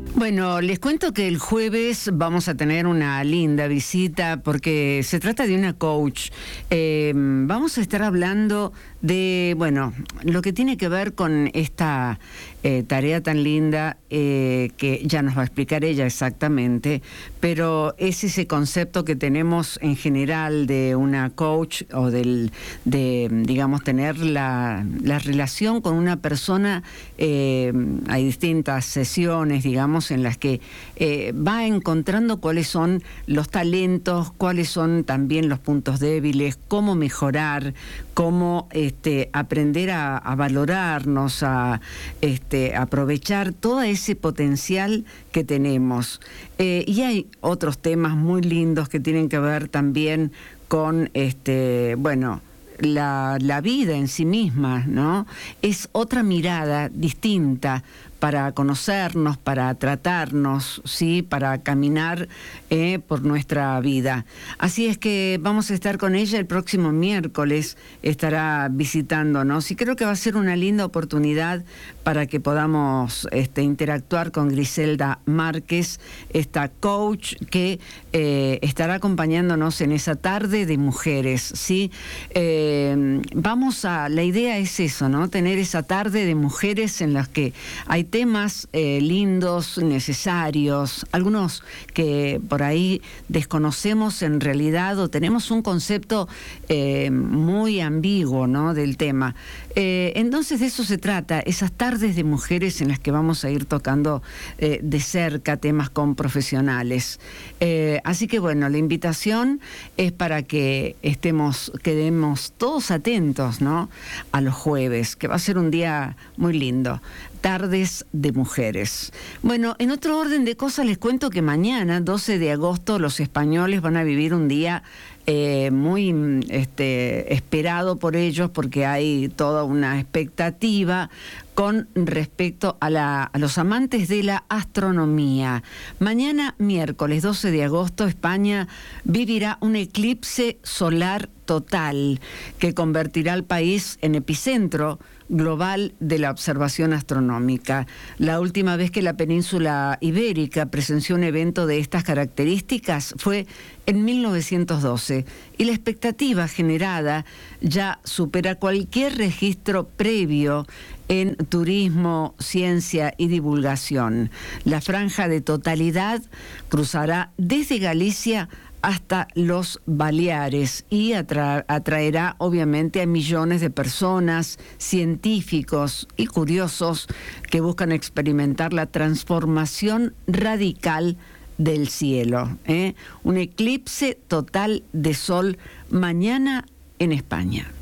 Bueno, les cuento que el jueves vamos a tener una linda visita porque se trata de una coach. Vamos a estar hablando de, bueno, lo que tiene que ver con esta tarea tan linda que ya nos va a explicar ella exactamente, pero es ese concepto que tenemos en general de una coach o de digamos, tener la relación con una persona. Hay distintas sesiones, digamos, en las que va encontrando cuáles son los talentos, cuáles son también los puntos débiles, cómo mejorar, cómo aprender a valorarnos, a aprovechar todo ese potencial que tenemos. Y hay otros temas muy lindos que tienen que ver también con, bueno, la vida en sí misma, ¿no? Es otra mirada distinta para conocernos, para tratarnos, ¿sí? Para caminar por nuestra vida. Así es que vamos a estar con ella el próximo miércoles, estará visitándonos y creo que va a ser una linda oportunidad para que podamos interactuar con Griselda Márquez, esta coach que estará acompañándonos en esa tarde de mujeres, ¿sí? La idea es eso, ¿no? Tener esa tarde de mujeres en las que hay temas lindos, necesarios, algunos que por ahí desconocemos en realidad o tenemos un concepto muy ambiguo, ¿no? Del tema. Entonces de eso se trata, esas tardes de mujeres en las que vamos a ir tocando de cerca temas con profesionales. Así que bueno, la invitación es para que quedemos todos atentos, ¿no? A los jueves, que va a ser un día muy lindo. Tardes de mujeres. Bueno, en otro orden de cosas les cuento que mañana, 12 de agosto, los españoles van a vivir un día muy esperado por ellos porque hay toda una expectativa con respecto a los amantes de la astronomía. Mañana, miércoles 12 de agosto, España vivirá un eclipse solar total que convertirá al país en epicentro global de la observación astronómica. La última vez que la península ibérica presenció un evento de estas características fue en 1912 y la expectativa generada ya supera cualquier registro previo en turismo, ciencia y divulgación. La franja de totalidad cruzará desde Galicia hasta los Baleares y atraerá obviamente a millones de personas, científicos y curiosos que buscan experimentar la transformación radical del cielo. Un eclipse total de sol mañana en España.